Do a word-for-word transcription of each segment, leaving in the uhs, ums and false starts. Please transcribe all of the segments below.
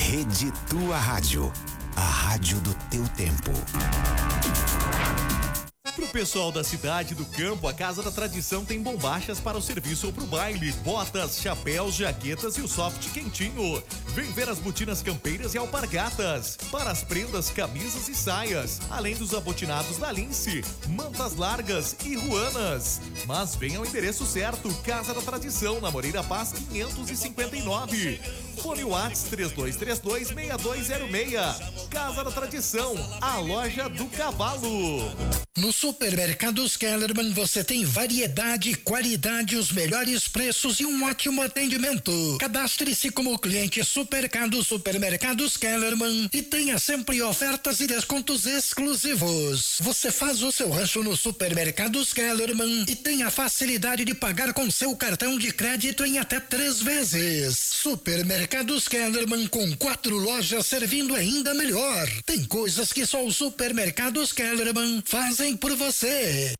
Rede Tua Rádio, a rádio do teu tempo. Pro pessoal da cidade do campo, a Casa da Tradição tem bombachas para o serviço ou pro baile, botas, chapéus, jaquetas e o soft quentinho. Vem ver as botinas campeiras e alpargatas, para as prendas, camisas e saias, além dos abotinados da Lince, mantas largas e ruanas. Mas venha ao endereço certo, Casa da Tradição, na Moreira Paz quinhentos e cinquenta e nove. Fone WhatsApp três dois três dois, seis dois zero seis. Casa da Tradição, a loja do cavalo. No Supermercados Kellerman você tem variedade, qualidade, os melhores preços e um ótimo atendimento. Cadastre-se como cliente Supermercado Supermercados Kellerman e tenha sempre ofertas e descontos exclusivos. Você faz o seu rancho no Supermercados Kellerman e tem a facilidade de pagar com seu cartão de crédito em até três vezes. Supermercados Kellerman, com quatro lojas servindo ainda melhor. Tem coisas que só os Supermercados Kellerman fazem por você.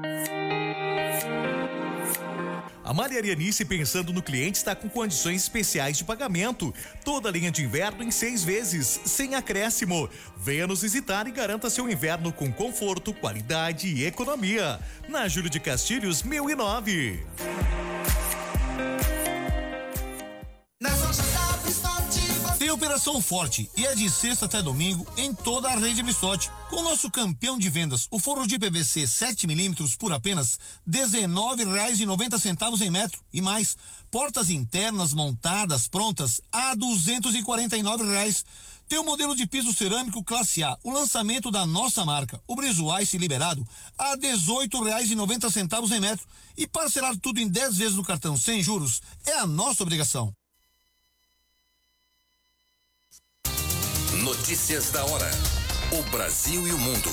A Malharia Nice, pensando no cliente, está com condições especiais de pagamento. Toda a linha de inverno em seis vezes, sem acréscimo. Venha nos visitar e garanta seu inverno com conforto, qualidade e economia. Na Júlio de Castilhos, mil e nove. Tem Operação Forte e é de sexta até domingo em toda a rede Missote. Com o nosso campeão de vendas, o forro de P V C sete milímetros por apenas dezenove reais e noventa centavos em metro e mais. Portas internas montadas prontas a duzentos e quarenta e nove reais. Tem o modelo de piso cerâmico classe A, o lançamento da nossa marca, o Briso Ice liberado a dezoito reais e noventa centavos em metro. E parcelar tudo em dez vezes no cartão sem juros é a nossa obrigação. Notícias da hora. O Brasil e o mundo.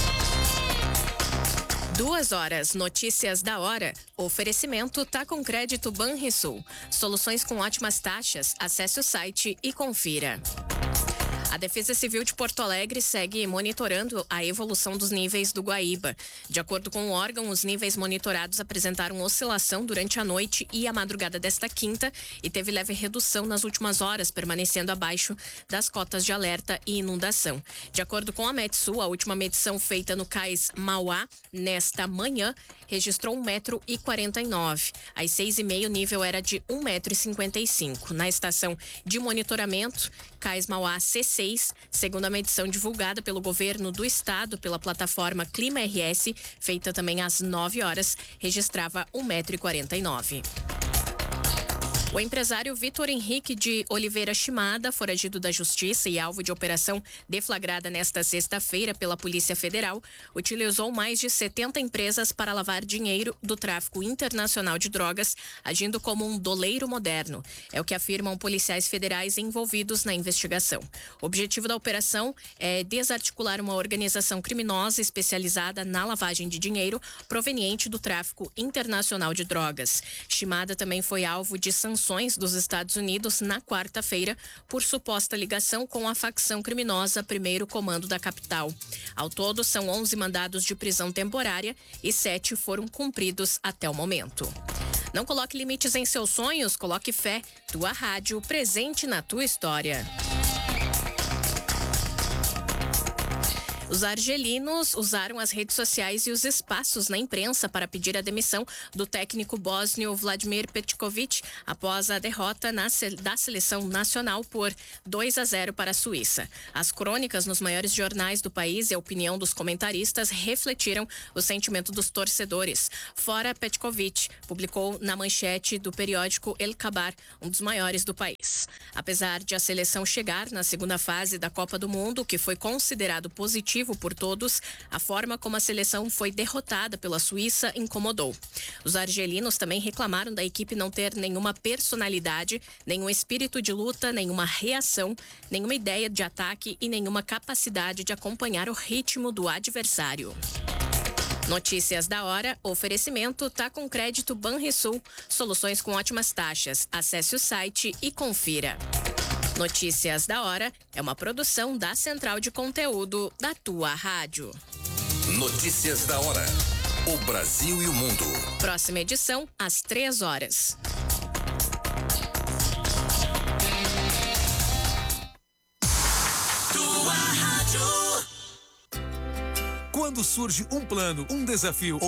Duas horas, notícias da hora. Oferecimento tá com crédito Banrisul. Soluções com ótimas taxas. Acesse o site e confira. A Defesa Civil de Porto Alegre segue monitorando a evolução dos níveis do Guaíba. De acordo com o órgão, os níveis monitorados apresentaram oscilação durante a noite e a madrugada desta quinta e teve leve redução nas últimas horas, permanecendo abaixo das cotas de alerta e inundação. De acordo com a Metsul, a última medição feita no cais Mauá nesta manhã registrou um metro e quarenta e nove. Às seis e meia, o nível era de um metro e cinquenta e cinco. Na estação de monitoramento, cais Mauá C seis, segundo a medição divulgada pelo governo do estado pela plataforma Clima R S, feita também às nove horas, registrava um metro e quarenta e nove. O empresário Vitor Henrique de Oliveira Shimada, foragido da Justiça e alvo de operação deflagrada nesta sexta-feira pela Polícia Federal, utilizou mais de setenta empresas para lavar dinheiro do tráfico internacional de drogas, agindo como um doleiro moderno. É o que afirmam policiais federais envolvidos na investigação. O objetivo da operação é desarticular uma organização criminosa especializada na lavagem de dinheiro proveniente do tráfico internacional de drogas. Shimada também foi alvo de sanções dos Estados Unidos na quarta-feira por suposta ligação com a facção criminosa Primeiro Comando da capital. Ao todo, são onze mandados de prisão temporária e sete foram cumpridos até o momento. Não coloque limites em seus sonhos, coloque fé. Tua rádio, presente na tua história. Os argelinos usaram as redes sociais e os espaços na imprensa para pedir a demissão do técnico bósnio Vladimir Petkovic após a derrota na, da seleção nacional por dois a zero para a Suíça. As crônicas nos maiores jornais do país e a opinião dos comentaristas refletiram o sentimento dos torcedores. Fora Petkovic, publicou na manchete do periódico El Kabar, um dos maiores do país. Apesar de a seleção chegar na segunda fase da Copa do Mundo, que foi considerado positivo por todos, a forma como a seleção foi derrotada pela Suíça incomodou. Os argelinos também reclamaram da equipe não ter nenhuma personalidade, nenhum espírito de luta, nenhuma reação, nenhuma ideia de ataque e nenhuma capacidade de acompanhar o ritmo do adversário. Notícias da hora, oferecimento tá com crédito Banrisul, soluções com ótimas taxas. Acesse o site e confira. Notícias da hora é uma produção da Central de Conteúdo da Tua Rádio. Notícias da hora. O Brasil e o mundo. Próxima edição, às três horas. Quando surge um plano, um desafio